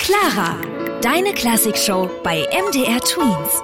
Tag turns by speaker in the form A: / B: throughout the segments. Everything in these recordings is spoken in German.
A: Clara, deine Klassikshow bei MDR Tweens.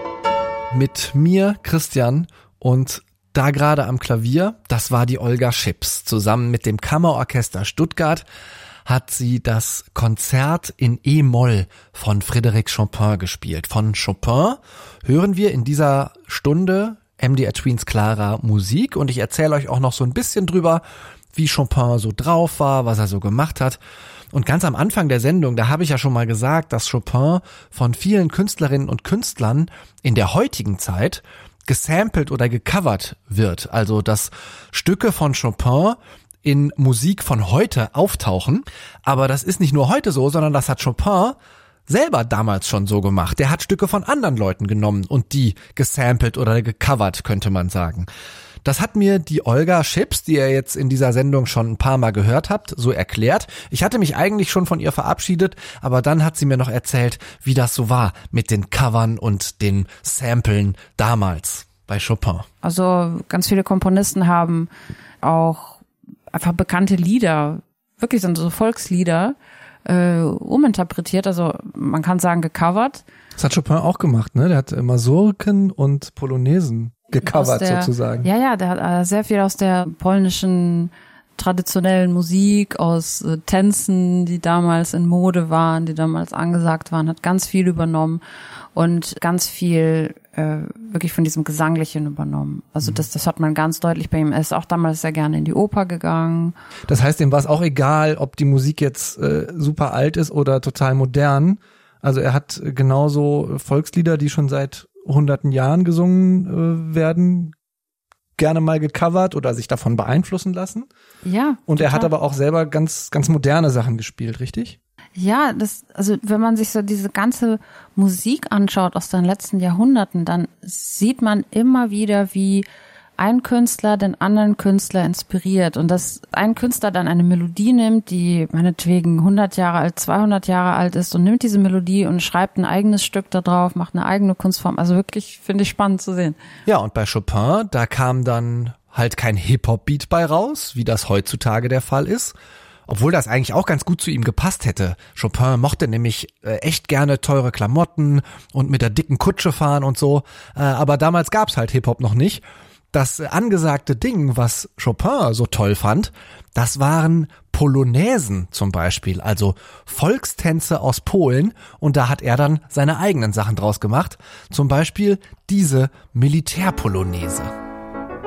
B: Mit mir, Christian, und da gerade am Klavier, das war die Olga Schips. Zusammen mit dem Kammerorchester Stuttgart hat sie das Konzert in E-Moll von Frédéric Chopin gespielt. Von Chopin hören wir in dieser Stunde MDR Tweens Clara Musik und ich erzähle euch auch noch so ein bisschen drüber, wie Chopin so drauf war, was er so gemacht hat. Und ganz am Anfang der Sendung, da habe ich ja schon mal gesagt, dass Chopin von vielen Künstlerinnen und Künstlern in der heutigen Zeit gesampelt oder gecovert wird. Also dass Stücke von Chopin in Musik von heute auftauchen. Aber das ist nicht nur heute so, sondern das hat Chopin selber damals schon so gemacht. Der hat Stücke von anderen Leuten genommen und die gesampelt oder gecovert, könnte man sagen. Das hat mir die Olga Schips, die ihr jetzt in dieser Sendung schon ein paar Mal gehört habt, so erklärt. Ich hatte mich eigentlich schon von ihr verabschiedet, aber dann hat sie mir noch erzählt, wie das so war mit den Covern und den Samplen damals bei Chopin.
C: Also ganz viele Komponisten haben auch einfach bekannte Lieder, wirklich sind so Volkslieder, uminterpretiert, also man kann sagen gecovert.
B: Das hat Chopin auch gemacht, ne? Der hat Mazurken und Polonesen gecovert sozusagen.
C: Ja, der hat sehr viel aus der polnischen traditionellen Musik, aus Tänzen, die damals in Mode waren, die damals angesagt waren, hat ganz viel übernommen und ganz viel wirklich von diesem Gesanglichen übernommen. Also das hat man ganz deutlich bei ihm. Er ist auch damals sehr gerne in die Oper gegangen.
B: Das heißt, ihm war es auch egal, ob die Musik jetzt super alt ist oder total modern. Also er hat genauso Volkslieder, die schon seit hunderten Jahren gesungen werden, gerne mal gecovert oder sich davon beeinflussen lassen.
C: Ja.
B: Und total. Er hat aber auch selber ganz, ganz moderne Sachen gespielt, richtig?
C: Ja, also wenn man sich so diese ganze Musik anschaut aus den letzten Jahrhunderten, dann sieht man immer wieder, wie ein Künstler den anderen Künstler inspiriert und dass ein Künstler dann eine Melodie nimmt, die meinetwegen 100 Jahre alt, 200 Jahre alt ist und nimmt diese Melodie und schreibt ein eigenes Stück da drauf, macht eine eigene Kunstform. Also wirklich finde ich spannend zu sehen. Ja, und bei Chopin, da kam dann halt kein Hip-Hop-Beat bei raus, wie das heutzutage der Fall ist. Obwohl das eigentlich auch ganz gut zu ihm gepasst hätte. Chopin mochte nämlich echt gerne teure Klamotten und mit der dicken Kutsche fahren und so. Aber damals gab's halt Hip-Hop noch nicht. Das angesagte Ding, was Chopin so toll fand, das waren Polonäsen zum Beispiel, also Volkstänze aus Polen. Und da hat er dann seine eigenen Sachen draus gemacht. Zum Beispiel diese Militärpolonaise.